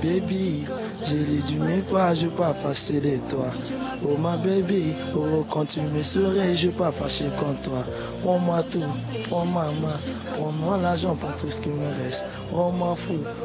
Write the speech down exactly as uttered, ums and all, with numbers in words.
baby, j'ai dit du mes pas, je pas passer de toi. Oh ma baby, oh quand tu me souris, je pas fâcher contre toi. Prends-moi tout, prends ma main, prends-moi l'argent pour tout ce qui me reste. Rends-moi fou,